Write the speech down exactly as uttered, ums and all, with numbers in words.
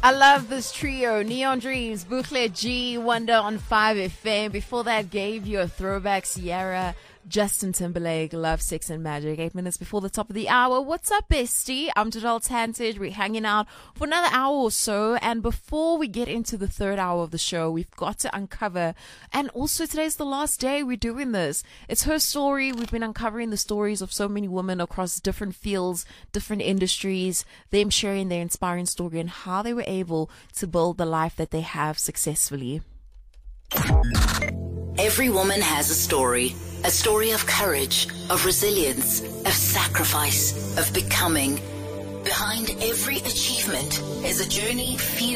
I love this trio. Neon Dreams, Bukle G, Wonder on five F M. Before that, gave you a throwback Sierra, Justin Timberlake, Love, Sex and Magic. Eight minutes before the top of the hour. What's up, bestie? I'm Jadal Tantage. We're hanging out for another hour or so. And before we get into the third hour of the show, we've got to uncover, and also today's the last day we're doing this. It's her story. We've been uncovering the stories of so many women across different fields, different industries, them sharing their inspiring story and how they were able to build the life that they have successfully. Every woman has a story. A story of courage, of resilience, of sacrifice, of becoming. Behind every achievement is a journey few